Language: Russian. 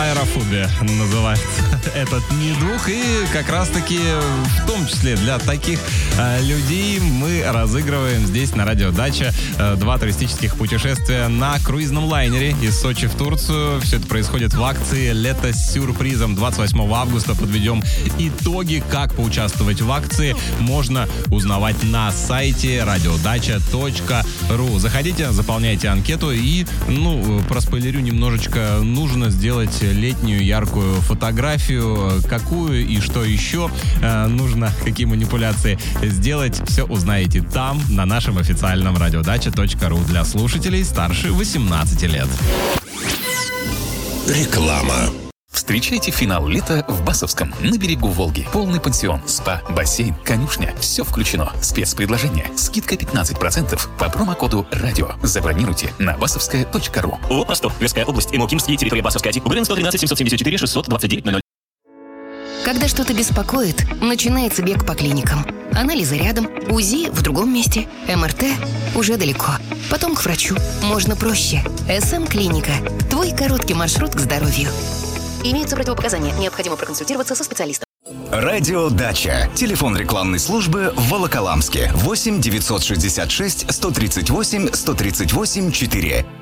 аэрофобия называется этот недуг. И как раз-таки в том числе для таких людей мы разыгрываем здесь на Радио Дача 2 туристических путешествия на круизном лайнере из Сочи в Турцию. Все это происходит в акции «Лето с сюрпризом». 28 августа подведем итоги. Как поучаствовать в акции, можно узнавать на сайте radiodacha.ru. Заходите, заполняйте анкету и, проспойлерю немножечко, нужно сделать летнюю яркую фотографию. Какую и что еще нужно, какие манипуляции сделать, все узнаете там, на нашем официальном radiodacha.ru для слушателей старше 18 лет. Реклама. Встречайте финал лета в Басовском, на берегу Волги. Полный пансион, спа, бассейн, конюшня. Все включено. Спецпредложение. Скидка 15% по промокоду «Радио». Забронируйте на basovskaya.ru. ООО «Ростов», Тверская область, Имокимский, территория Басовская. УГРН 113 774 629 00. Когда что-то беспокоит, начинается бег по клиникам. Анализы рядом, УЗИ в другом месте, МРТ уже далеко. Потом к врачу. Можно проще. СМ-клиника. Твой короткий маршрут к здоровью. Имеются противопоказания. Необходимо проконсультироваться со специалистом. Радио Дача. Телефон рекламной службы в Волоколамске. 8 966 138 138 4.